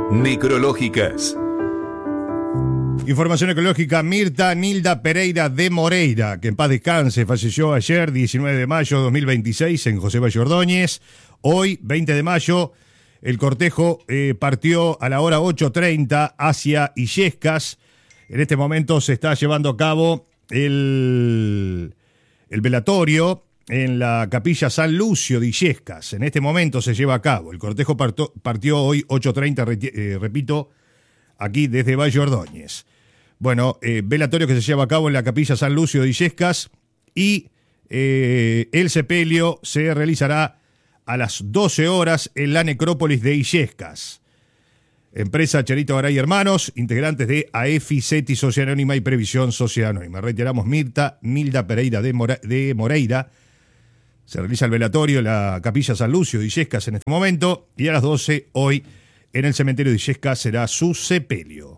Necrológicas. Información ecológica. Mirta Nilda Pereira de Moreira, que en paz descanse, falleció ayer, 19 de mayo de 2026, en José Valle Ordóñez. Hoy, 20 de mayo, el cortejo partió a la hora 8:30 hacia Illescas. En este momento se está llevando a cabo el velatorio en la capilla San Lucio de Illescas. En este momento se lleva a cabo. El cortejo partió hoy 8:30, repito, aquí desde Valle Ordóñez. Bueno, velatorio que se lleva a cabo en la capilla San Lucio de Illescas y el sepelio se realizará a las 12 horas en la necrópolis de Illescas. Empresa Cherito Garay Hermanos, integrantes de AEFI, CETI, Sociedad Anónima y Previsión Sociedad Anónima. Reiteramos, Mirta Nilda Pereira de Moreira. Se realiza el velatorio en la capilla San Lucio de Illescas en este momento y a las 12 hoy en el cementerio de Illescas será su sepelio.